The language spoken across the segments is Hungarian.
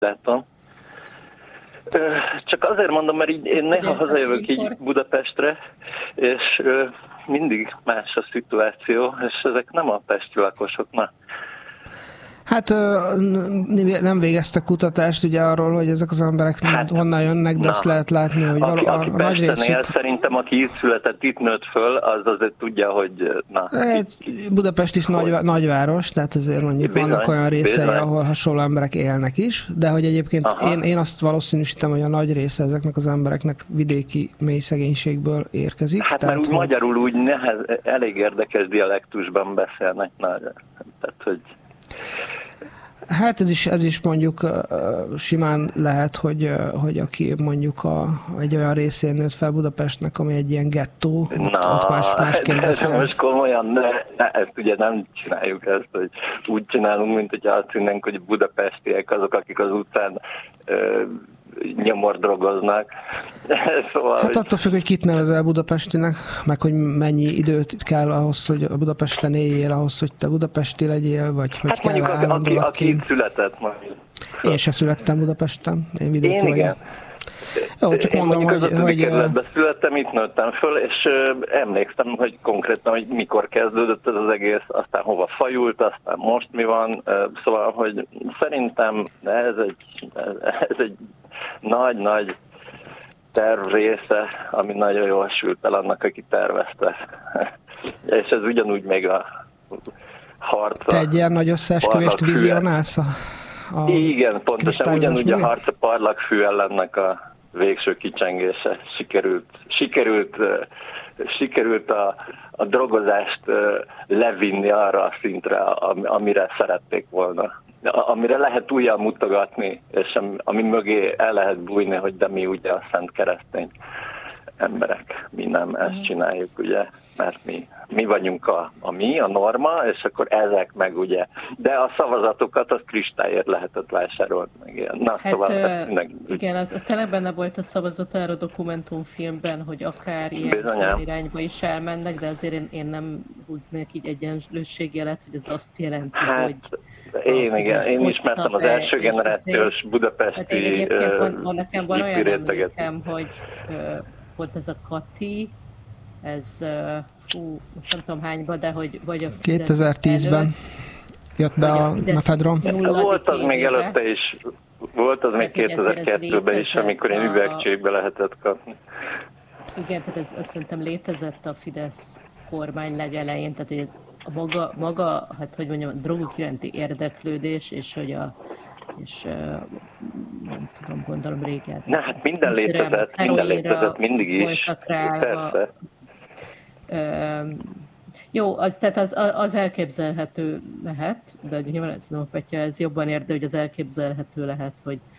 látom. Csak azért mondom, mert így én néha hazajövök így Budapestre, és mindig más a szituáció, és ezek nem a pesti lakosok, na. Hát nem végeztek kutatást ugye arról, hogy ezek az emberek honnan jönnek, de azt lehet látni, hogy aki a nagy részük... Szerintem, aki itt született, itt nőtt föl, az azért tudja, hogy... Budapest is nagyváros, tehát azért mondjuk vannak olyan részei, ahol hasonló emberek élnek is, de hogy egyébként én azt valószínűsítem, hogy a nagy része ezeknek az embereknek vidéki mély szegénységből érkezik. Hát tehát, mert úgy magyarul úgy elég érdekes dialektusban beszélnek. Tehát, hogy... Hát ez is mondjuk simán lehet, hogy aki mondjuk egy olyan részén nőtt fel Budapestnek, ami egy ilyen gettó, ott másként beszél. Most komolyan, ezt ugye nem csináljuk ezt, hogy úgy csinálunk, mint hogy azt hinnénk, hogy budapestiek azok, akik az utcán nyomordrogoznak. Szóval, hát attól függ, hogy kit nevezel budapestinek, meg hogy mennyi időt kell ahhoz, hogy a Budapesten éljél, ahhoz, hogy te budapesti legyél, vagy hogy hát kell mondjuk aki itt született majd. Én sem születtem Budapesten, én vidéki vagyok. Igen. Jó, csak mondom, hogy kerületben születtem, itt nőttem föl, és emlékszem, hogy konkrétan, hogy mikor kezdődött ez az egész, aztán hova fajult, aztán most mi van. Szóval, hogy szerintem ez egy nagy terv része, ami nagyon jól sült el annak, aki tervezte. És ez ugyanúgy még a harca. Te egy ilyen nagy összeesküvést vizionálsz? Igen, pontosan ugyanúgy a harca parlagfű ellennek a végső kicsengése. Sikerült a drogozást levinni arra a szintre, amire szerették volna. Amire lehet újjal mutogatni, és ami mögé el lehet bújni, hogy de mi ugye a szent keresztény emberek, mi nem ezt csináljuk, ugye, mert mi vagyunk a norma, és akkor ezek meg ugye, de a szavazatokat az kristályért lehetett vásárolni. Na, hát, szóval igen, az tényleg benne volt a szavazatára a dokumentumfilmben, hogy akár ilyen irányba is elmennek, de azért én nem húznék így egyenlőségjelet, hogy ez azt jelenti, hogy én ismertem az első generációs budapesti hát egyébként nekem van olyan emlékem, hogy volt ez a Kati, ez most nem tudom hányba, de hogy vagy a 2010-ben jött be a Fedron. Volt az még előtte is, volt az még 2002-ben is, amikor én üvegcsékbe lehetett kapni. Igen, tehát ez szerintem létezett a Fidesz kormány legelején, tehát hogy a maga, hát hogy mondjam, a drogok iránti érdeklődés, és hogy nem tudom, gondolom régen. Na, hát minden létezett, mindig is. Persze. Jó, tehát az elképzelhető lehet, de nyilván ez nem a Petya, ez jobban érde, hogy az elképzelhető lehet,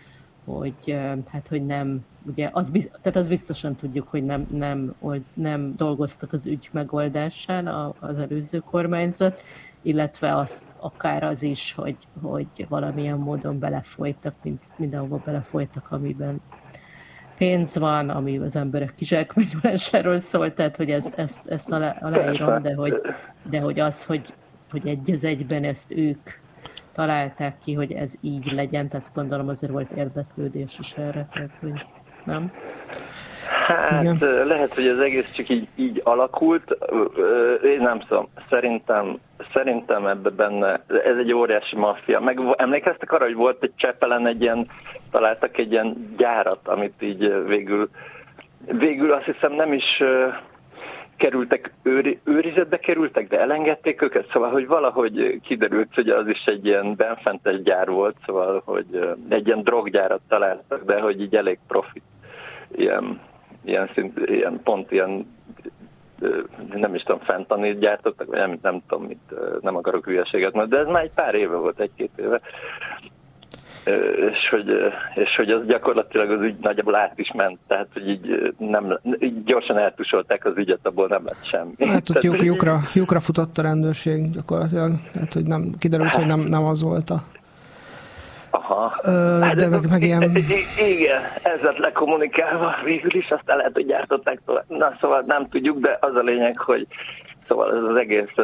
hogy nem, ugye, tehát az biztosan tudjuk, hogy nem dolgoztak az ügy megoldásán az előző kormányzat, illetve azt akár az is, hogy valamilyen módon belefolytak, mint mindenhova belefolytak, amiben pénz van, ami az emberek kizsákmányolásáról szól, tehát hogy ezt aláírom, de hogy az, hogy egy az egyben ezt ők találták ki, hogy ez így legyen, tehát gondolom azért volt érdeklődés is erre, tehát hogy nem? Hát igen. Lehet, hogy az egész csak így alakult. Én nem tudom, szerintem ebben benne, ez egy óriási maffia. Meg emlékeztek arra, hogy volt egy Csepelen találtak egy ilyen gyárat, amit így végül azt hiszem nem is kerültek, őrizetbe kerültek, de elengedték őket, szóval, hogy valahogy kiderült, hogy az is egy ilyen benfentes gyár volt, szóval, hogy egy ilyen droggyárat találtak, de hogy így elég profit, ilyen nem is tudom, fentanit gyártottak, vagy nem tudom mit, nem akarok hülyeséget mondani, de ez már egy pár éve volt, egy-két éve. És hogy az gyakorlatilag az ügy nagyjából át is ment, tehát hogy így gyorsan eltusolták az ügyet, abból nem lett semmi. Hát ott lyukra futott a rendőrség gyakorlatilag, tehát hogy nem kiderült, hogy nem az volt a... Aha. De meg ilyen... Igen, ez lett lekommunikálva végül is, aztán lehet, hogy gyártották tovább. Na, szóval nem tudjuk, de az a lényeg, hogy szóval ez az egész,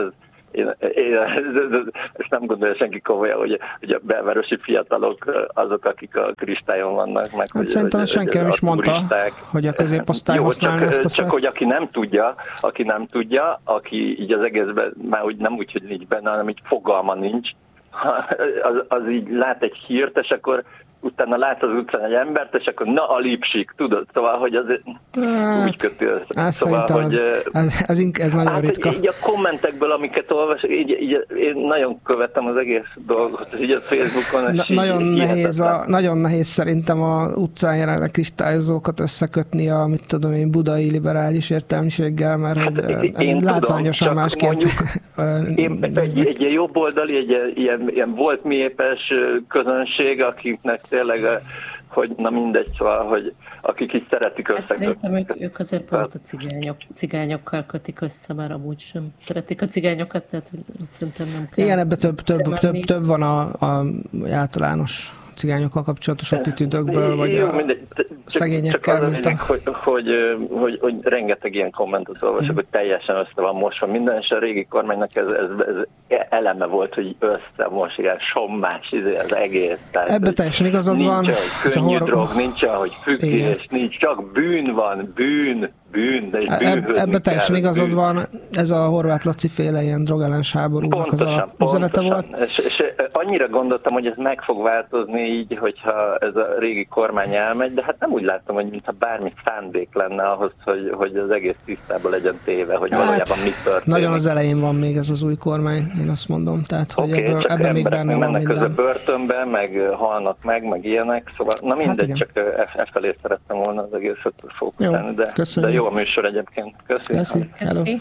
Én ezt nem gondolja senki komolyan, hogy a belvárosi fiatalok azok, akik a kristályon vannak. Meg, hát szerintem senki nem is mondta, hogy a középosztály használna ezt a csak hogy aki nem tudja, aki így az egészben már úgy, nem úgy, hogy nincs benne, hanem így fogalma nincs, az így lát egy hírt, és akkor utána lát az utcán egy embert, és akkor na a lipsik, tudod? Szóval, hogy azért úgy köti össze. Szóval, hogy ez nagyon ritka. Így a kommentekből, amiket olvasok, így én nagyon követem az egész dolgot, így a Facebookon. Nagyon nehéz szerintem a utcán jelenleg kristályozókat összekötni a, mit tudom én, budai liberális értelmiséggel, mert hogy látványosan másként. Egy jobboldali, egy ilyen volt miépes közönség, akiknek tényleg, hogy na mindegy, szóval, hogy akik így szeretik összekötni. Szerintem ők azért pont a cigányokkal kötik össze, már amúgy sem szeretik a cigányokat, tehát szerintem nem kell. Igen, ebben több van a általános cigányokkal kapcsolatos attitűdökből, vagy jó, a szegényekkel, mint hogy rengeteg ilyen kommentet olvasok, hogy teljesen össze van mosva minden, és a régi kormánynak ez eleme volt, hogy összemosják, sommás az egész. Ebben teljesen igazad van. Nincs, hogy könnyű drog, nincs, hogy függés, nincs, csak bűn van, bűn, de egy bűnhözni ebben teljesen igazad van. Ez a Horváth Laci féle ilyen drogellens háborúnak az üzenete volt. És annyira gondoltam, hogy ez meg fog változni így, hogyha ez a régi kormány elmegy, de hát nem úgy láttam, hogy mintha bármi szándék lenne ahhoz, hogy az egész tisztában legyen téve, hogy valójában mi történik. Nagyon az elején van még ez az új kormány, én azt mondom. Tehát, hogy ebben még benne van mennek minden. Börtönbe, meg halnak meg ilyenek, szóval na mindegy, csak felé szerettem volna az egészet fókuszálni, de jó a műsor egyébként. Köszi.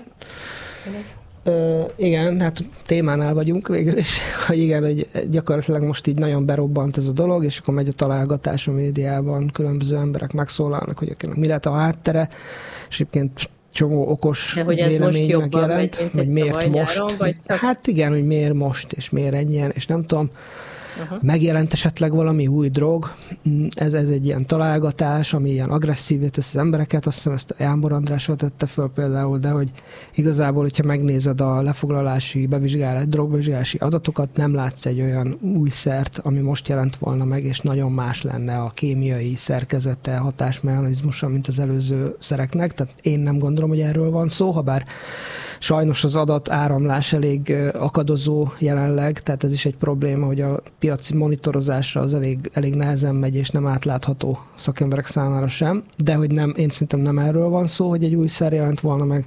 Igen, hát témánál vagyunk végül is, hogy igen, hogy gyakorlatilag most így nagyon berobbant ez a dolog, és akkor megy a találgatás a médiában, különböző emberek megszólalnak, hogy mi lett a háttere, és egyébként csomó okos vélemény megjelent, hogy miért most. Hát igen, hogy miért most, és miért ennyien, és nem tudom. Megjelent esetleg valami új drog, ez egy ilyen találgatás, ami ilyen agresszívvé tesz az embereket, azt hiszem ezt Jámbor András vetette föl például, de hogy igazából, hogyha megnézed a lefoglalási drogbevizsgálási adatokat, nem látsz egy olyan új szert, ami most jelent volna meg, és nagyon más lenne a kémiai szerkezete, hatásmechanizmusa, mint az előző szereknek, tehát én nem gondolom, hogy erről van szó, habár sajnos az adat áramlás elég akadozó jelenleg, tehát ez is egy probléma, hogy a piaci monitorozásra az elég nehezen megy, és nem átlátható szakemberek számára sem, de hogy én szerintem nem erről van szó, hogy egy új szer jelent volna meg.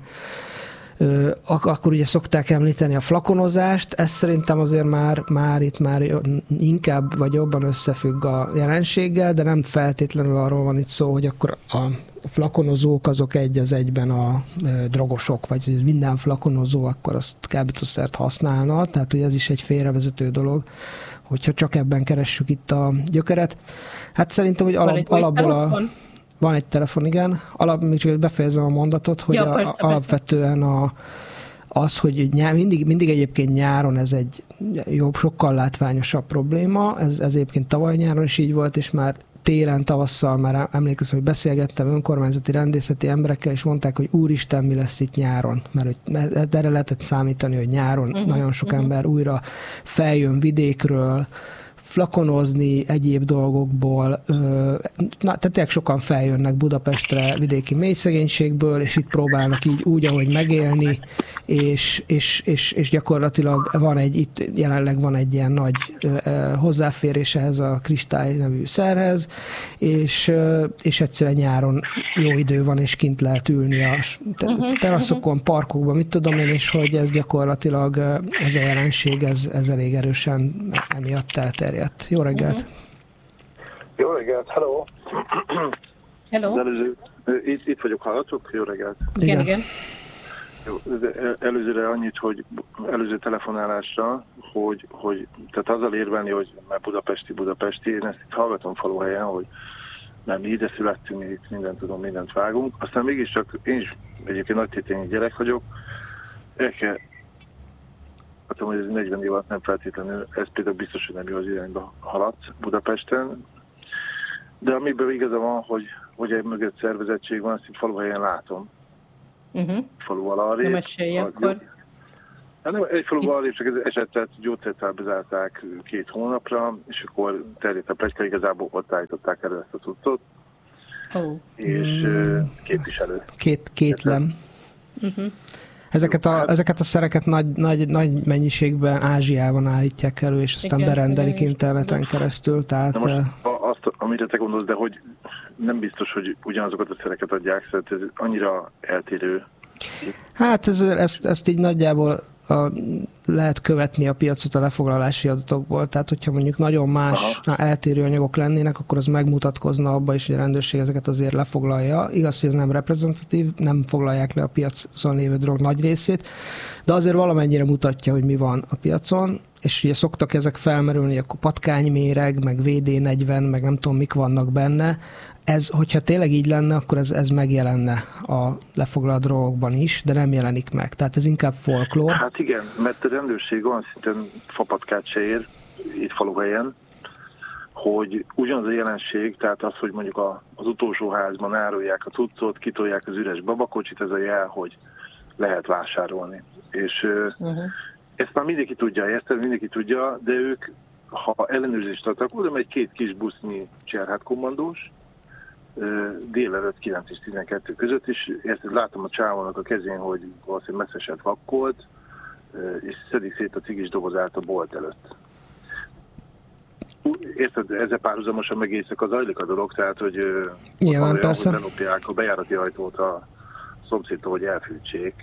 Akkor ugye szokták említeni a flakonozást, ez szerintem azért már inkább vagy jobban összefügg a jelenséggel, de nem feltétlenül arról van itt szó, hogy akkor a flakonozók azok egy az egyben a drogosok, vagy minden flakonozó akkor azt kábítószert használna, tehát hogy ez is egy félrevezető dolog, hogyha csak ebben keressük itt a gyökeret. Hát szerintem, hogy alapból van egy telefon, igen. Még csak befejezem a mondatot, hogy alapvetően az, hogy mindig egyébként nyáron ez egy jobb, sokkal látványosabb probléma. Ez egyébként tavaly nyáron is így volt, és már télen, tavasszal már emlékezem, hogy beszélgettem önkormányzati rendészeti emberekkel, és mondták, hogy úristen, mi lesz itt nyáron. Mert erre lehetett számítani, hogy nyáron nagyon sok ember újra feljön vidékről, flakonozni egyéb dolgokból, tehát tényleg sokan feljönnek Budapestre vidéki mélyszegénységből, és itt próbálnak így úgy, ahogy megélni, és gyakorlatilag itt jelenleg van egy ilyen nagy hozzáférés ehhez a kristály nevű szerhez, és egyszerűen nyáron jó idő van, és kint lehet ülni a teraszokon, parkokban, mit tudom én, és hogy ez gyakorlatilag ez a jelenség, ez elég erősen emiatt elterjed. Jó reggelt! Jó reggelt, hello! Hello! Itt vagyok, hallatok? Jó reggelt! Igen. Jó, előzőre annyit, hogy előző telefonálásra, hogy tehát azzal érvelni, hogy már budapesti, én ezt itt hallgatom faluhelyen, hogy nem, mi ide születtünk, mi itt mindent tudom, mindent vágunk, aztán mégiscsak én is egyébként nagytétényi gyerek vagyok, hát hogy ez 40 év alatt nem feltétlenül, ez például biztos, hogy nem jó az irányba haladt Budapesten. De amiben igaza van, hogy egy mögött szervezettség van, azt itt faluhelyen látom. Faluval arrébb. Nem mesélj akkor. Egy faluban arra csak ez esetet gyógyszertár bezárták 2 hónapra, és akkor terjedt a pletyka, igazából ott állították elő ezt a cuccot. És képviselő. Kétlem. Ezeket a szereket nagy mennyiségben Ázsiában állítják elő, és aztán berendelik interneten keresztül. Tehát, azt, amire te gondolsz, de hogy nem biztos, hogy ugyanazokat a szereket adják, szóval ez annyira eltérő. Hát ezt így nagyjából lehet követni a piacot a lefoglalási adatokból, tehát hogyha mondjuk nagyon más eltérő anyagok lennének, akkor az megmutatkozna abba is, hogy a rendőrség ezeket azért lefoglalja. Igaz, hogy ez nem reprezentatív, nem foglalják le a piacon lévő drog nagy részét, de azért valamennyire mutatja, hogy mi van a piacon, és ugye szoktak ezek felmerülni, akkor patkányméreg, meg VD40, meg nem tudom mik vannak benne. Ez, hogyha tényleg így lenne, akkor ez megjelenne a lefoglalt drogokban is, de nem jelenik meg. Tehát ez inkább folklór. Hát igen, mert a rendőrség olyan szinten fapatkát se ér itt faluhelyen, hogy ugyanaz a jelenség, tehát az, hogy mondjuk az utolsó házban árulják a cuccot, kitolják az üres babakocsit, ez a jel, hogy lehet vásárolni. És ezt már mindenki tudja, de ők, ha ellenőrzést adtak, oda megy 2 kis busznyi cserhát kommandós, délelőtt 9 és 12 között is, érted, látom a csávónak a kezén, hogy valószínűleg messzeset vakkolt, és szedik szét a cigis dobozát a bolt előtt. Érted, ezzel párhuzamosan meg éjszaka zajlik a dolog, tehát, hogy belopják a bejárati ajtót a szomszédtól, hogy elfűtsék.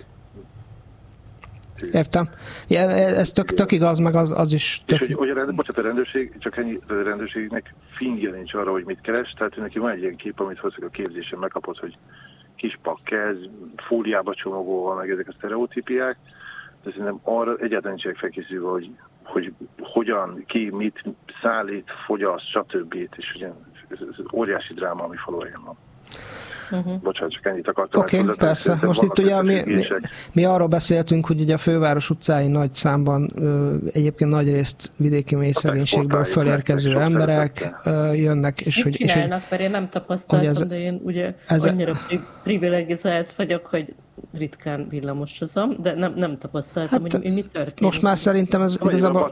Értem. Ja, ez tök igaz, meg az is tök... És hogy a rendőrség, csak ennyi, a rendőrségnek fingja nincs arra, hogy mit keres, tehát neki van egy ilyen kép, amit hozzá a képzésen megkapott, hogy kis pakkez, fóliába csomagolva, meg ezek a sztereotípiák, de szerintem arra egyáltalán nincsenek felkészülve, hogy hogyan, ki, mit szállít, fogyaszt, stb. És ugye ez óriási dráma, ami faluhelyen van. Bocsánat, csak ennyit akartam. Oké, persze. Most itt ugye mi arról beszéltünk, hogy ugye a főváros utcáin nagy számban egyébként nagy részt vidéki mélyszegénységből felérkező emberek jönnek. És mit csinálnak, mert én nem tapasztaltam, de én ugye annyira privilegizált vagyok, hogy ritkán villamosozom, de nem tapasztaltam, hogy mi történik. Most már szerintem ez igazából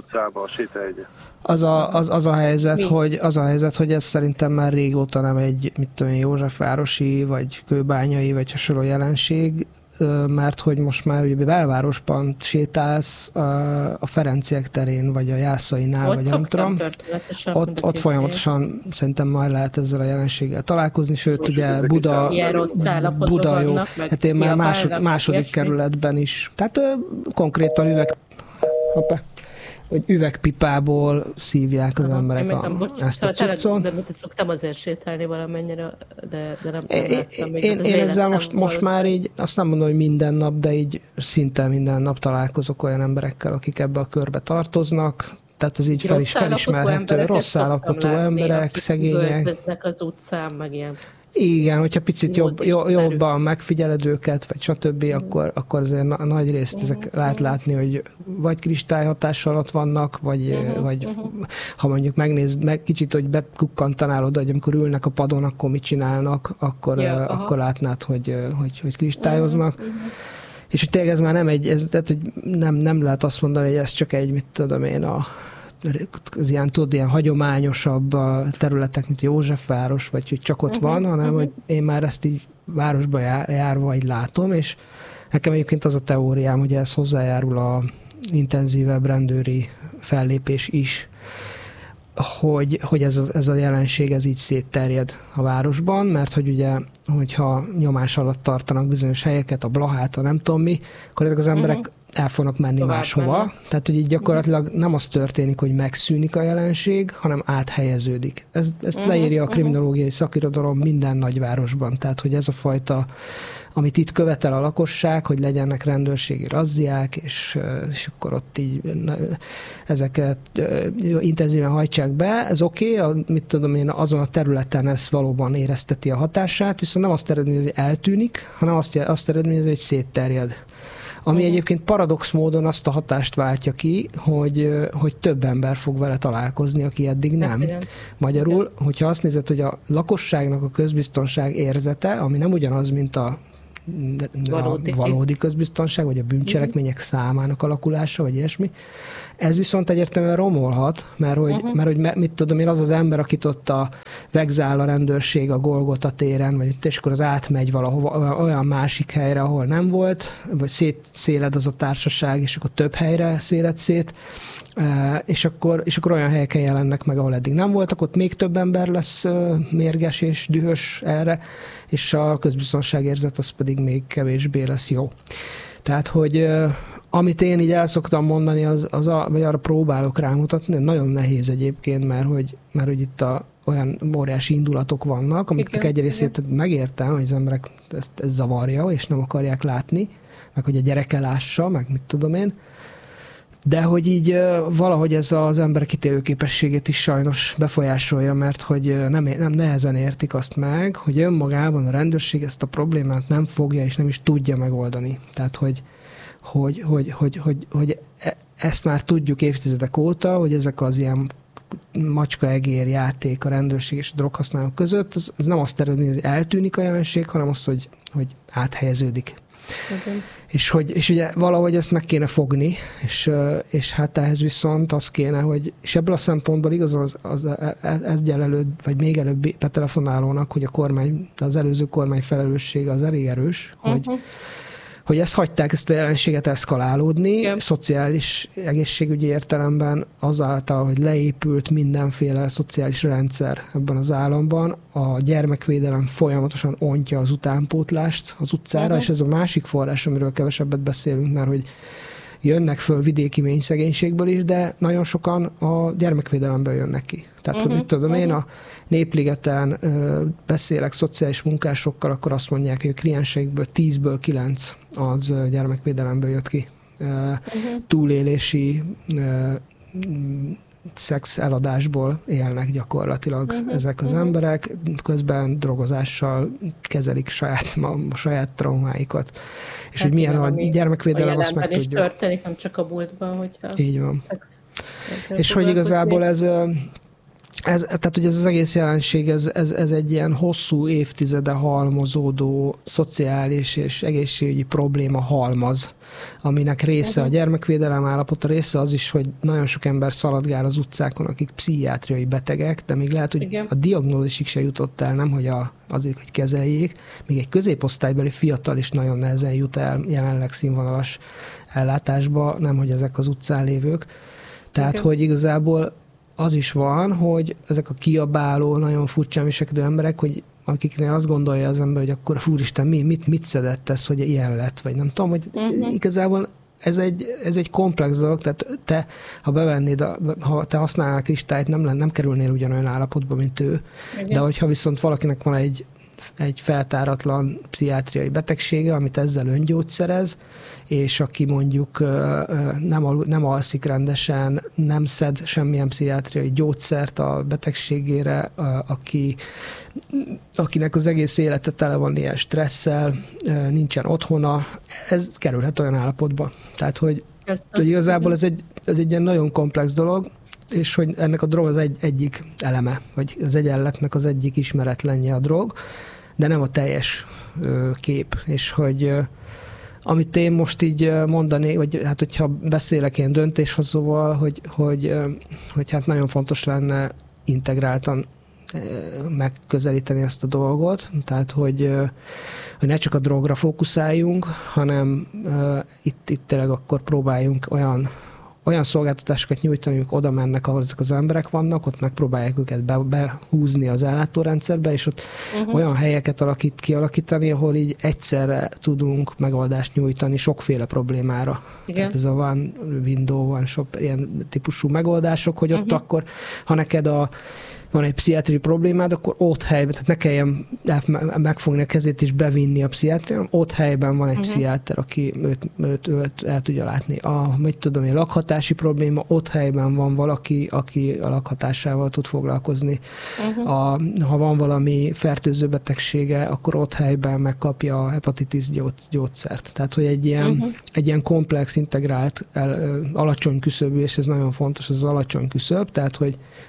az a helyzet, hogy ez szerintem már régóta nem egy, mit tudom én, Józsefvárosi, vagy kőbányai, vagy hasonló jelenség, mert hogy most már ugye belvárosban sétálsz a Ferenciek terén, vagy a Jászainál, vagy nem tudom. Ott folyamatosan szerintem már lehet ezzel a jelenséggel találkozni, sőt ugye Buda jó, hát én már második kerületben is. Tehát konkrétan üvegpipából szívják az emberek ezt a cuccon. De szoktam azért sétálni valamennyire, de nem láttam. Én ezzel most már így, azt nem mondom, hogy minden nap, de így szinte minden nap találkozok olyan emberekkel, akik ebbe a körbe tartoznak. Tehát ez így felismerhető. Rossz állapotú emberek, szegények. Az utcán, meg ilyen. Igen, hogyha picit jobban megfigyeled őket, vagy stb., akkor azért nagy részt ezek lehet látni, hogy vagy kristályhatás alatt vannak, vagy ha mondjuk megnézd, kicsit, hogy bekukkantanál oda, hogy amikor ülnek a padon, akkor mit csinálnak, akkor látnád, hogy kristályoznak. És hogy tényleg ez már nem tehát, hogy nem lehet azt mondani, hogy ez csak egy, mit tudom én, az ilyen hagyományosabb területek, mint Józsefváros, vagy hogy csak ott van, hanem hogy én már ezt így városba járva így látom, és nekem egyébként az a teóriám, hogy ez hozzájárul a intenzívebb rendőri fellépés is, hogy ez a jelenség ez így szétterjed a városban, mert hogy ugye, hogyha nyomás alatt tartanak bizonyos helyeket, a Blahát, a nem tudom mi, akkor ezek az emberek el fognak menni máshova. Tehát, hogy így gyakorlatilag nem az történik, hogy megszűnik a jelenség, hanem áthelyeződik. Ezt leírja a kriminológiai szakirodalom minden nagyvárosban. Tehát, hogy ez a fajta, amit itt követel a lakosság, hogy legyenek rendőrségi razziák, és akkor ott így ezeket intenzíven hajtsák be. Ez oké, mit tudom én, azon a területen ez valóban érezteti a hatását, viszont nem azt eredményezi, hogy eltűnik, hanem azt eredményezi, hogy szétterjed. Ami egyébként paradox módon azt a hatást váltja ki, hogy több ember fog vele találkozni, aki eddig nem. Magyarul, hogyha azt nézed, hogy a lakosságnak a közbiztonság érzete, ami nem ugyanaz, mint a valódi közbiztonság, vagy a bűncselekmények számának alakulása, vagy ilyesmi. Ez viszont egyértelműen romolhat, mert hogy mit tudom én, az az ember, akit ott vegzál a rendőrség a Golgota téren, vagy és akkor az átmegy valahova, olyan másik helyre, ahol nem volt, vagy szétled az a társaság, és akkor több helyre széled szét, és akkor olyan helyeken jelennek meg, ahol eddig nem voltak, ott még több ember lesz mérges és dühös erre, és a közbiztonságérzet az pedig még kevésbé lesz jó. Tehát, hogy amit én így el szoktam mondani, vagy arra próbálok rámutatni, nagyon nehéz egyébként, mert hogy itt olyan óriási indulatok vannak, amiknek egy részét megértem, hogy az emberek ezt zavarja, és nem akarják látni, meg hogy a gyereke lássa, meg mit tudom én, de hogy így valahogy ez az emberek ítélőképességét is sajnos befolyásolja, mert hogy nem nehezen értik azt meg, hogy önmagában a rendőrség ezt a problémát nem fogja és nem is tudja megoldani. Tehát, hogy ezt már tudjuk évtizedek óta, hogy ezek az ilyen macska-egér játék a rendőrség és a droghasználók között, ez nem azt eredményezi, hogy eltűnik a jelenség, hanem az, hogy áthelyeződik. Okay. És ugye valahogy ezt meg kéne fogni, és hát ehhez viszont az kéne, hogy, és ebből a szempontból igaz ezzel előtt, vagy még előbb betelefonálónak, hogy az előző kormány felelőssége az elég erős, hogy ezt hagyták ezt a jelenséget eszkalálódni, szociális egészségügyi értelemben azáltal, hogy leépült mindenféle szociális rendszer ebben az államban, a gyermekvédelem folyamatosan ontja az utánpótlást az utcára, és ez a másik forrás, amiről kevesebbet beszélünk, mert hogy jönnek föl vidéki mély szegénységből is, de nagyon sokan a gyermekvédelemből jönnek ki. Tehát, hogy mit tudom én, a Népligeten beszélek szociális munkásokkal, akkor azt mondják, hogy a klienseikből 10-ből 9 az gyermekvédelemből jött ki. Túlélési szex eladásból élnek gyakorlatilag ezek az emberek, közben drogozással kezelik saját traumáikat. És hogy milyen a gyermekvédelem, azt meg tudjuk. Történik, nem csak a múltban, hogyha így van. És hogy igazából tehát ugye ez az egész jelenség, ez egy ilyen hosszú évtizede halmozódó szociális és egészségügyi probléma halmaz, aminek része a gyermekvédelem állapota, része az is, hogy nagyon sok ember szaladgál az utcákon, akik pszichiátriai betegek, de még lehet, hogy a diagnózisig se jutott el, nem hogy azért, hogy kezeljék. Még egy középosztálybeli fiatal is nagyon nehezen jut el jelenleg színvonalas ellátásba, nem hogy ezek az utcán lévők. Tehát, hogy igazából az is van, hogy ezek a kiabáló, nagyon furcsán viselkedő emberek, hogy akiknél azt gondolja az ember, hogy akkor úristen, mit szedett ez, hogy ilyen lett, vagy nem tudom, hogy igazából ez egy komplex dolog, tehát te, ha bevennéd, ha te használnál kristályt, nem kerülnél ugyanolyan állapotba, mint ő. Igen. De hogyha viszont valakinek van egy feltáratlan pszichiátriai betegsége, amit ezzel öngyógyszerez, és aki mondjuk nem alszik rendesen, nem szed semmilyen pszichiátriai gyógyszert a betegségére, akinek az egész élete tele van ilyen stresszel, nincsen otthona, ez kerülhet olyan állapotba. Tehát, hogy igazából ez egy ilyen nagyon komplex dolog, és hogy ennek a drog az egyik eleme, vagy az egyenletnek az egyik ismeretlenje a drog, de nem a teljes kép. És hogy amit én most így mondani, vagy hát hogyha beszélek ilyen döntéshozóval, hogy hát nagyon fontos lenne integráltan megközelíteni ezt a dolgot, tehát hogy ne csak a drogra fókuszáljunk, hanem itt tényleg akkor próbáljunk olyan szolgáltatásokat nyújtani, amik oda mennek, ahol ezek az emberek vannak, ott megpróbálják őket behúzni az ellátórendszerbe, és ott olyan helyeket kialakítani, ahol így egyszerre tudunk megoldást nyújtani sokféle problémára. Igen. Tehát ez a one window, one shop, ilyen típusú megoldások, hogy ott akkor, ha neked van egy pszichiátriai problémád, akkor ott helyben, tehát ne kelljen megfogni a kezét és bevinni a pszichiátriát, ott helyben van egy pszichiáter, aki őt el tudja látni. A lakhatási probléma, ott helyben van valaki, aki a lakhatásával tud foglalkozni. Ha van valami fertőző betegsége, akkor ott helyben megkapja a hepatitis gyógyszert. Tehát, hogy egy ilyen komplex, integrált, alacsony küszöbű, és ez nagyon fontos, az alacsony küszöb, tehát, hogy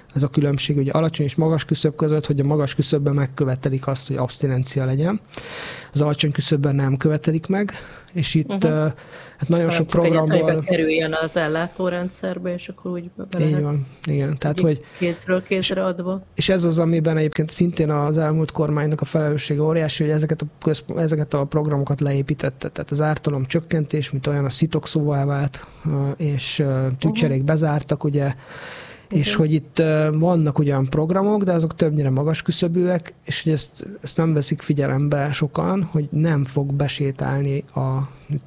ez a különbség, ugye alacsony és magas küszöb között, hogy a magas küszöbben megkövetelik azt, hogy abszinencia legyen. Az alacsony küszöbben nem követelik meg, és itt hát nagyon sok programból... kerüljen az ellátórendszerbe, és akkor úgy így van, igen. Tehát, hogy kézről kézre adva. És ez az, amiben egyébként szintén az elmúlt kormánynak a felelőssége óriási, hogy ezeket a programokat leépítette. Tehát az ártalom csökkentés, mint olyan a szitokszóvá vált, és tűcserék bezártak, ugye, és hogy itt vannak ugyan programok, de azok többnyire magas küszöbűek, és hogy ezt nem veszik figyelembe sokan, hogy nem fog besétálni a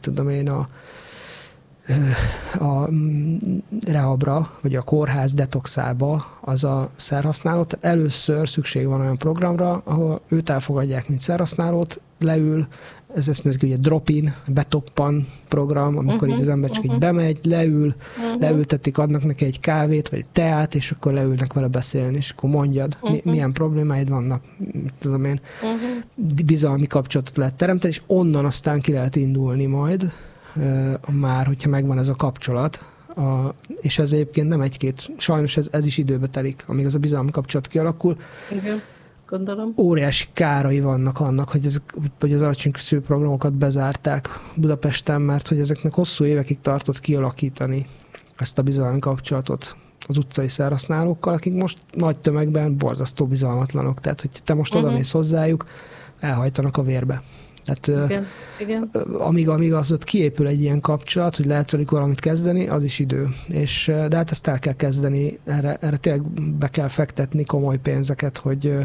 rehabra, vagy a kórház detoxába az a szerhasználó. Tehát először szükség van olyan programra, ahol őt elfogadják, mint szerhasználót, leül, ez ezt nevezik, ugye drop-in, betoppan program, amikor így az ember csak így bemegy, leül, leültetik, adnak neki egy kávét, vagy egy teát, és akkor leülnek vele beszélni, és akkor mondjad, milyen problémáid vannak, mit tudom én, bizalmi kapcsolatot lehet teremteni, és onnan aztán ki lehet indulni majd, már, hogyha megvan ez a kapcsolat, és ez egyébként nem egy-két, sajnos ez is időbe telik, amíg ez a bizalmi kapcsolat kialakul. Igen, gondolom. Óriási kárai vannak annak, hogy az alacsony küszöbű programokat bezárták Budapesten, mert hogy ezeknek hosszú évekig tartott kialakítani ezt a bizalmi kapcsolatot az utcai szerhasználókkal, akik most nagy tömegben borzasztó bizalmatlanok. Tehát, hogy te most odamész hozzájuk, elhajtanak a vérbe. Tehát igen. Amíg az ott kiépül egy ilyen kapcsolat, hogy lehet velük valamit kezdeni, az is idő. De hát ezt el kell kezdeni, erre tényleg be kell fektetni komoly pénzeket,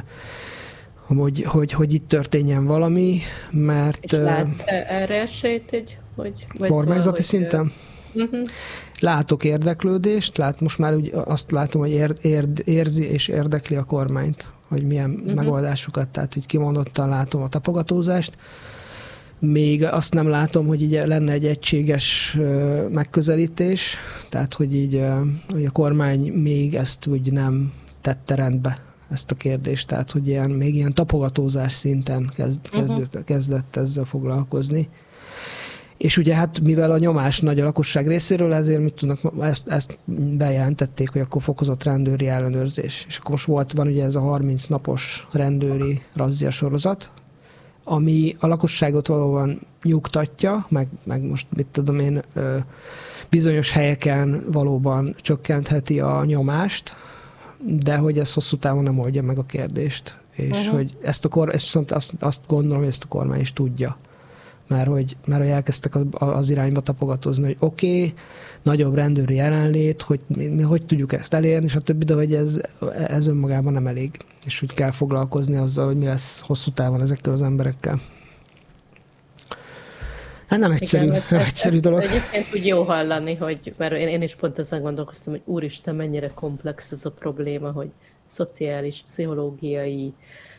hogy itt történjen valami, mert... És látsz erre esélyt, hogy kormányzati szinten? Látok érdeklődést, most már úgy azt látom, hogy érzi és érdekli a kormányt, hogy milyen megoldásokat, tehát hogy kimondottan látom a tapogatózást. Még azt nem látom, hogy így lenne egy egységes megközelítés, tehát hogy hogy a kormány még ezt úgy nem tette rendbe, ezt a kérdést, tehát hogy még ilyen tapogatózás szinten kezdett ezzel foglalkozni. És ugye hát mivel a nyomás nagy a lakosság részéről, ezért mit tudnak, ezt bejelentették, hogy akkor fokozott rendőri ellenőrzés. És akkor most van ugye ez a 30 napos rendőri razzia sorozat, ami a lakosságot valóban nyugtatja, meg most mit tudom én, bizonyos helyeken valóban csökkentheti a nyomást, de hogy ez hosszú távon nem oldja meg a kérdést. És hogy ezt viszont azt gondolom, hogy ezt a kormány is tudja. Mert hogy elkezdtek az irányba tapogatózni, hogy oké, nagyobb rendőri jelenlét, hogy hogy tudjuk ezt elérni, stb., de hogy ez önmagában nem elég. És hogy kell foglalkozni azzal, hogy mi lesz hosszú távon ezekkel az emberekkel. Hát nem egyszerű, igen, nem egyszerű dolog. Egyébként úgy jó hallani, mert én is pont ezen gondolkoztam, hogy úristen, mennyire komplex ez a probléma, hogy szociális, pszichológiai,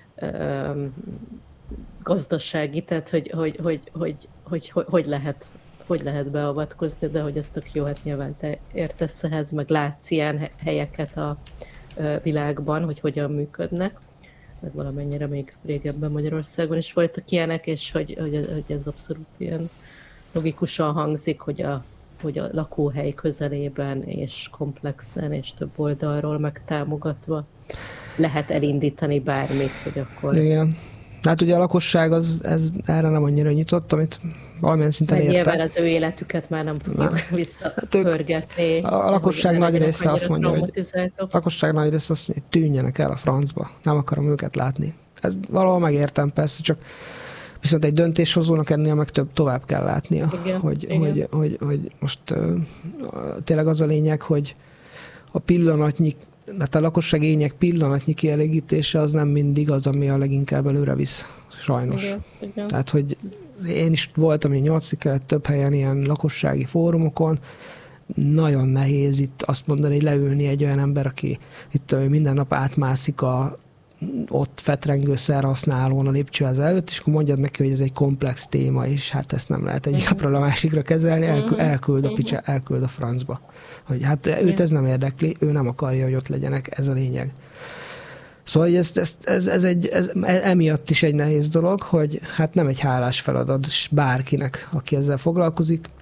gazdasági, tehát hogy lehet beavatkozni, de hogy ez tök jó, hát nyilván te értesz ehhez, meg látsz ilyen helyeket a világban, hogy hogyan működnek, meg valamennyire még régebben Magyarországon is voltak ilyenek, és hogy ez abszolút ilyen logikusan hangzik, hogy a lakóhely közelében és komplexen és több oldalról megtámogatva lehet elindítani bármit, hogy akkor... Igen. Hát ugye a lakosság ez erre nem annyira nyitott, amit valamilyen szinten értek. Nyilván az ő életüket már nem tudjuk visszapörgetni. A lakosság nagy része azt mondja, hogy tűnjenek el a francba. Nem akarom őket látni. Ez valahol megértem persze, csak viszont egy döntéshozónak ennél meg tovább kell látnia. Igen, hogy most tényleg az a lényeg, hogy a pillanatnyi, hát a lakosság igények pillanatnyi kielégítése az nem mindig az, ami a leginkább előre visz, sajnos. Igen. Tehát, hogy én is voltam 8 kelet több helyen ilyen lakossági fórumokon, nagyon nehéz itt azt mondani, hogy leülni egy olyan ember, aki itt minden nap átmászik ott fetrengő szerhasználón a lépcsőház előtt, és akkor mondjad neki, hogy ez egy komplex téma, és hát ezt nem lehet egyik napról a másikra kezelni, elküld a francba. Hogy hát őt ez nem érdekli, ő nem akarja, hogy ott legyenek, ez a lényeg. Szóval ez emiatt is egy nehéz dolog, hogy hát nem egy hálás feladat bárkinek, aki ezzel foglalkozik.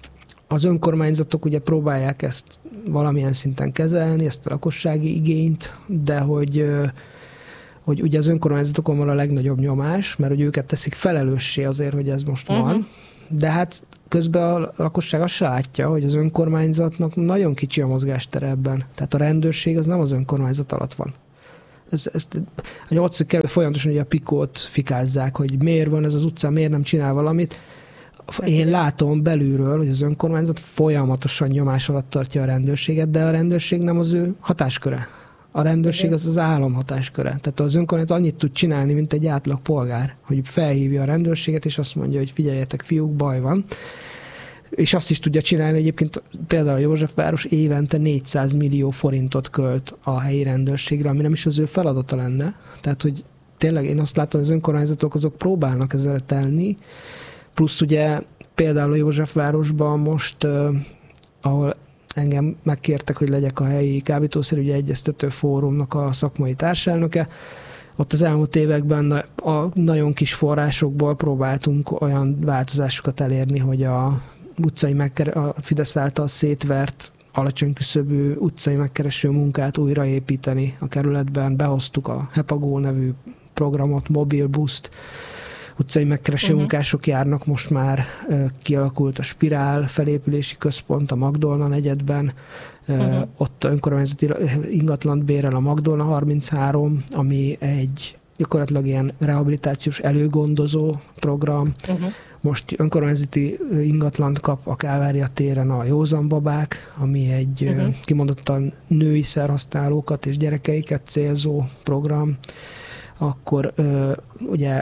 az önkormányzatok ugye próbálják ezt valamilyen szinten kezelni, ezt a lakossági igényt, de hogy ugye az önkormányzatokon van a legnagyobb nyomás, mert hogy őket teszik felelőssé azért, hogy ez most van, de hát közben a lakosság azt se látja, hogy az önkormányzatnak nagyon kicsi a mozgástere ebben. Tehát a rendőrség az nem az önkormányzat alatt van. A 8. kerület folyamatosan ugye a pikót fikázzák, hogy miért van ez az utcán, miért nem csinál valamit. Én látom belülről, hogy az önkormányzat folyamatosan nyomás alatt tartja a rendőrséget, de a rendőrség nem az ő hatásköre. A rendőrség az állam hatásköre. Tehát az önkormányzat annyit tud csinálni, mint egy átlag polgár, hogy felhívja a rendőrséget, és azt mondja, hogy figyeljetek, fiúk, baj van. És azt is tudja csinálni, egyébként például a Józsefváros évente 400 millió forintot költ a helyi rendőrségre, ami nem is az ő feladata lenne. Tehát, hogy tényleg én azt látom, hogy az önkormányzatok azok próbálnak ezzel tenni, plusz ugye például a Józsefvárosban most, ahol engem megkértek, hogy legyek a helyi kábítószerügyi egyeztető fórumnak a szakmai társelnöke, ott az elmúlt években a nagyon kis forrásokból próbáltunk olyan változásokat elérni, hogy a Fidesz által szétvert alacsony küszöbű utcai megkereső munkát újraépíteni a kerületben. Behoztuk a Hepagó nevű programot, mobilbuszt, utcai megkereső munkások járnak, most már kialakult a Spirál felépülési központ a Magdolna negyedben, ott önkormányzati ingatlant bérel a Magdolna 33, ami egy gyakorlatilag ilyen rehabilitációs előgondozó program. Most önkormányzati ingatlant kap a Kálvária téren a Józanbabák, ami egy kimondottan női szerhasználókat és gyerekeiket célzó program. Akkor ugye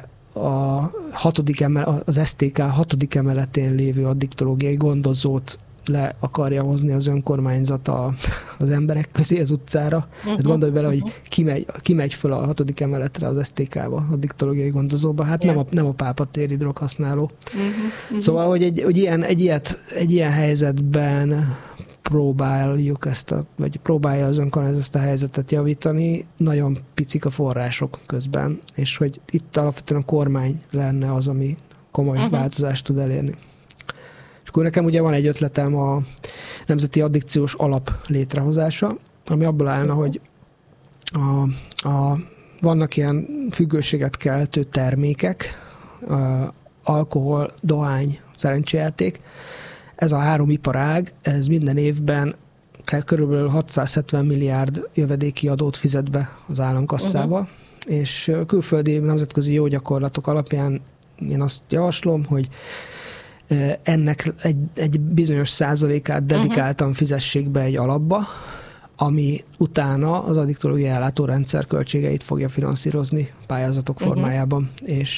az STK 6. emeletén lévő addiktológiai gondozót le akarja hozni az önkormányzat az emberek közé az utcára. Hát gondolj bele, hogy kimegy föl a 6. emeletre az STK-ba, addiktológiai gondozóba. Hát nem a pápatéri droghasználó. Szóval, hogy egy ilyen helyzetben próbálja az önkormányzat ezt a helyzetet javítani, nagyon picik a források közben, és hogy itt alapvetően a kormány lenne az, ami komoly változást tud elérni. És akkor nekem ugye van egy ötletem a Nemzeti Addikciós Alap létrehozása, ami abból állna, hogy vannak ilyen függőséget keltő termékek, alkohol, dohány, szerencsejáték. Ez a 3 iparág, ez minden évben körülbelül 670 milliárd jövedéki adót fizet be az államkasszába, és külföldi nemzetközi jó gyakorlatok alapján én azt javaslom, hogy ennek egy bizonyos százalékát dedikáltan fizessék be egy alapba, ami utána az addiktológiai ellátórendszer költségeit fogja finanszírozni pályázatok formájában.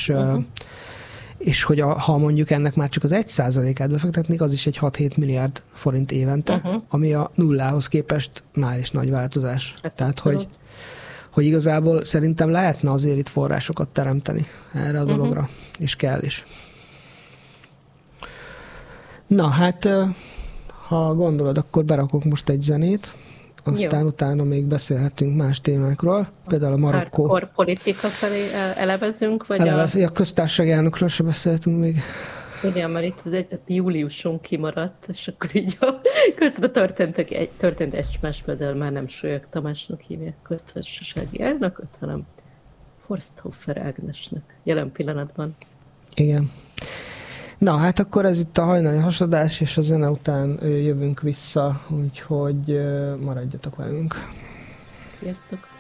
És hogy ha mondjuk ennek már csak az 1%-át befektetnék, az is egy 6-7 milliárd forint évente, ami a nullához képest már is nagy változás. Tehát, hogy igazából szerintem lehetne azért itt forrásokat teremteni erre a dologra, és kell is. Na hát, ha gondolod, akkor berakok most egy zenét, aztán utána még beszélhetünk más témákról, például a Marokkó. Hardcore politika felé elevezünk, vagy a köztársasági elnökről se beszélhetünk még. Igen, mert itt júliusunk kimaradt, és akkor így közben történt egymás, például már nem Sólyag Tamásnak hívják köztársasági elnököt, hanem Forsthofer Ágnesnek jelen pillanatban. Igen. Na, hát akkor ez itt a hajnali hasadás, és a zene után jövünk vissza, úgyhogy maradjatok velünk. Sziasztok!